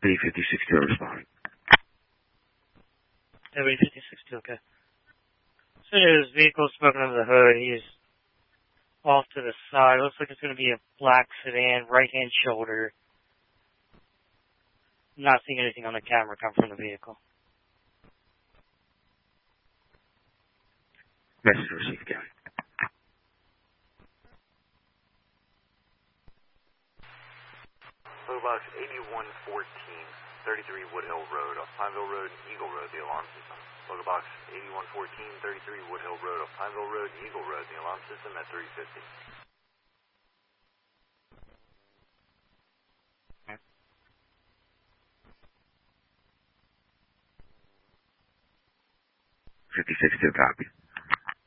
Deputy 56-2 responding. Deputy 56-2, okay. So his vehicle's smoking under the hood. He's off to the side. Looks like it's going to be a black sedan, right-hand shoulder. Not seeing anything on the camera come from the vehicle. Message received, Gary. Box 8114, 33 Woodhill Road, off Pineville Road and Eagle Road, the alarm system. Local box 8114, 33 Woodhill Road, off Pineville Road and Eagle Road, the alarm system at 350. Okay. 56-2 copy.